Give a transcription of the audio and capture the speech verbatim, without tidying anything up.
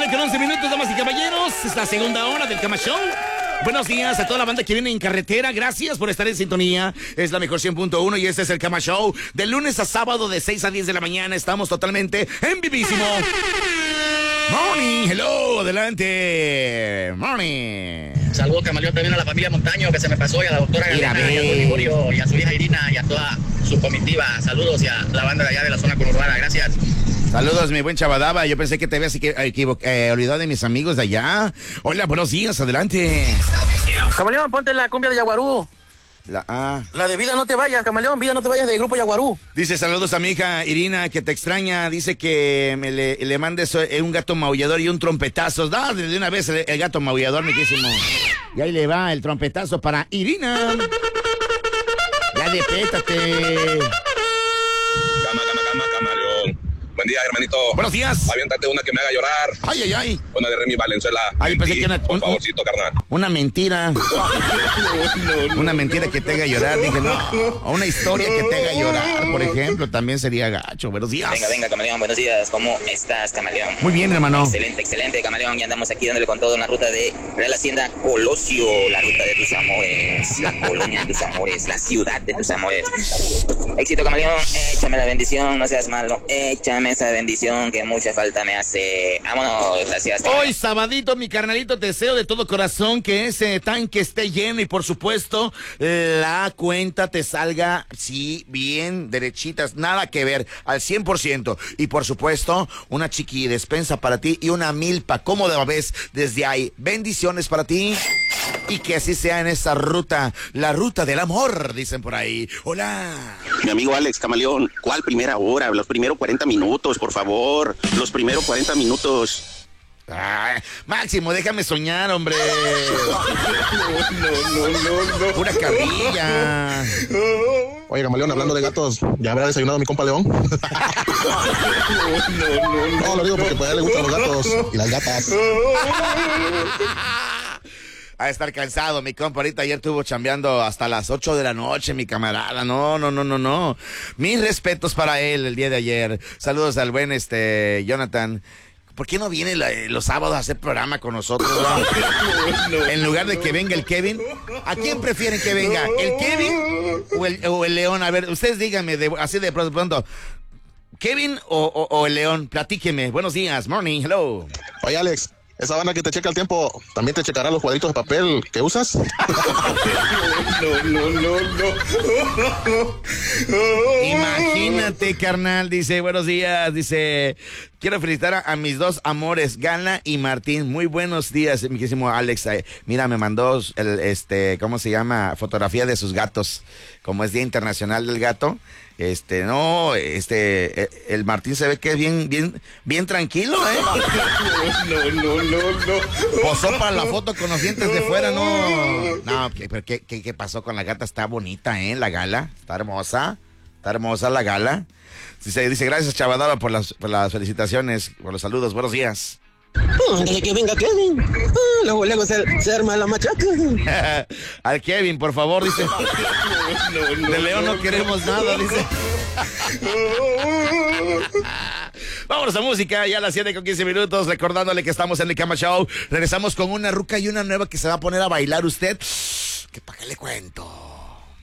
mañana con once minutos, damas y caballeros. Es la segunda hora del Cama Show. Buenos días a toda la banda que viene en carretera. Gracias por estar en sintonía. Es la mejor cien punto uno y este es el Cama Show. De lunes a sábado de seis a diez de la mañana estamos totalmente en vivísimo. Morning, hello, adelante. Morning. Saludos, Camaleón, también a la familia Montaño, que se me pasó, y a la doctora Galena, y a Gregorio, y a su hija Irina, y a toda su comitiva. Saludos, y a la banda de allá de la zona conurbana. Gracias. Saludos, mi buen Chabadaba. Yo pensé que te habías equivo- eh, olvidado de mis amigos de allá. Hola, buenos días, adelante. Camaleón, ponte la cumbia de Yaguarú. La A. La de Vida No Te Vayas, Camaleón, Vida No Te Vayas de Grupo Yaguarú. Dice saludos a mi hija Irina, que te extraña. Dice que me le, le mandes un gato maullador y un trompetazo. Dale de una vez el, el gato maullador, mi querísimo. Y ahí le va el trompetazo para Irina. Ya despétate. Cama, cama, cama, camaleón. Buen día, hermanito. Buenos días. Aviéntate una que me haga llorar. Ay, ay, ay. Una de Remy Valenzuela. Ay, pensé Sí, que una- por un- favorcito, carnal. Una mentira. Una mentira que te haga llorar. Dije, no. O una historia que te haga llorar, por ejemplo, también sería gacho. Buenos días. Venga, venga, Camaleón, buenos días. ¿Cómo estás, Camaleón? Muy bien, hermano. Excelente, excelente, Camaleón. Ya andamos aquí dándole con todo en la ruta de Real Hacienda Colosio, la ruta de tus amores, la colonia de tus amores, la ciudad de tus amores. Éxito, Camaleón. Échame la bendición, no seas malo. Échame esa bendición que mucha falta me hace. Vámonos, gracias. Hoy, sabadito, mi carnalito, deseo de todo corazón que ese tanque esté lleno y, por supuesto, la cuenta te salga, sí, bien, derechitas, nada que ver, al cien por ciento. Y, por supuesto, una chiqui despensa para ti y una milpa, como de vez desde ahí. Bendiciones para ti y que así sea en esta ruta, la ruta del amor, dicen por ahí. Hola. Mi amigo Alex, Camaleón, ¿cuál primera hora? Los primeros cuarenta minutos, por favor. Los primeros cuarenta minutos. Ay, Máximo, déjame soñar, hombre. No, no, no, no. Pura carrilla. Oye, Camaleón, hablando de gatos, ¿ya habrá desayunado mi compa León? No, lo digo porque pues, a él le gustan los gatos y las gatas. A estar cansado, mi compa. Ahorita ayer estuvo chambeando hasta las ocho de la noche, mi camarada. No, no, no, no, no. Mis respetos para él el día de ayer. Saludos al buen este Jonathan. ¿Por qué no viene la, los sábados a hacer programa con nosotros? ¿No? En lugar de que venga el Kevin. ¿A quién prefieren que venga? ¿El Kevin o el, o el León? A ver, ustedes díganme de, así de pronto. ¿Kevin o, o, o el León? Platíqueme. Buenos días. Morning. Hello. Oye, Alex, esa banda que te checa el tiempo, ¿también te checará los cuadritos de papel que usas? No, no, no, no. Imagínate, carnal, dice, buenos días, dice, quiero felicitar a, a mis dos amores, Gala y Martín. Muy buenos días, mi querísimo Alex. Eh, mira, me mandó el, este, ¿cómo se llama? Fotografía de sus gatos. Como es Día Internacional del Gato. Este, no, este, el, el Martín se ve que es bien, bien, bien tranquilo, ¿eh? No, no, no, no. Posó para la foto con los dientes de fuera, no. No, pero ¿qué, qué, qué pasó con la gata? Está bonita, ¿eh? La Gala, está hermosa, está hermosa la Gala. Dice, dice gracias, Chavadaba, por las, por las felicitaciones, por los saludos, buenos días. Desde que venga Kevin, ah, luego, luego se, se arma la machaca. Al Kevin, por favor, dice. De León no queremos nada, dice. Vámonos a música, ya a las siete con quince minutos, recordándole que estamos en el Cama Show. Regresamos con una ruca y una nueva que se va a poner a bailar usted. Que pa' qué le cuento.